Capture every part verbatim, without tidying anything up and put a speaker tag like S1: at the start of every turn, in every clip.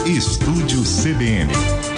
S1: Estúdio C B N.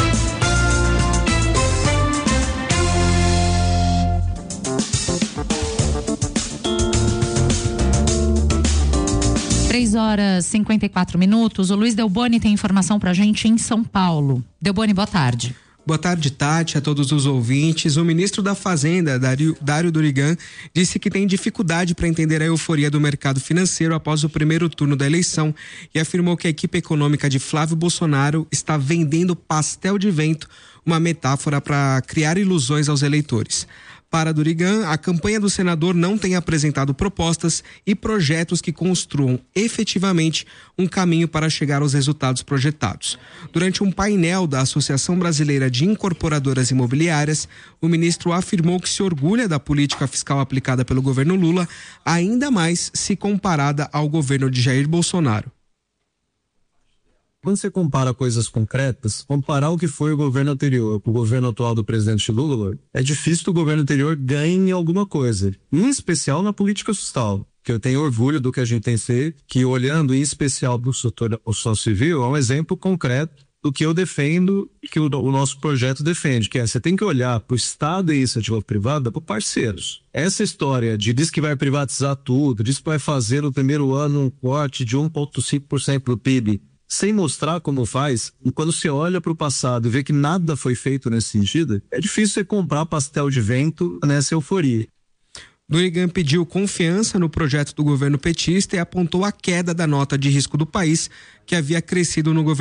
S2: três horas e cinquenta e quatro minutos. O Luiz Delboni tem informação pra gente em São Paulo. Delboni, boa tarde.
S3: Boa tarde, Tati, a todos os ouvintes. O ministro da Fazenda, Dário, Dário Dorigan, disse que tem dificuldade para entender a euforia do mercado financeiro após o primeiro turno da eleição e afirmou que a equipe econômica de Flávio Bolsonaro está vendendo pastel de vento, uma metáfora para criar ilusões aos eleitores. Para Dorigan, a campanha do senador não tem apresentado propostas e projetos que construam efetivamente um caminho para chegar aos resultados projetados. Durante um painel da Associação Brasileira de Incorporadoras Imobiliárias, o ministro afirmou que se orgulha da política fiscal aplicada pelo governo Lula, ainda mais se comparada ao governo de Jair Bolsonaro.
S4: Quando você compara coisas concretas, comparar o que foi o governo anterior com o governo atual do presidente Lula, é difícil que o governo anterior ganhe alguma coisa, em especial na política fiscal, que eu tenho orgulho do que a gente tem feito, que olhando em especial para o setor civil, é um exemplo concreto do que eu defendo e que o, o nosso projeto defende, que é você tem que olhar para o Estado e iniciativa privada por parceiros. Essa história de diz que vai privatizar tudo, diz que vai fazer no primeiro ano um corte de um vírgula cinco por cento do P I B, sem mostrar como faz, e quando você olha para o passado e vê que nada foi feito nesse sentido, é difícil você comprar pastel de vento nessa euforia.
S3: Dorigan pediu confiança no projeto do governo petista e apontou a queda da nota de risco do país, que havia crescido no governo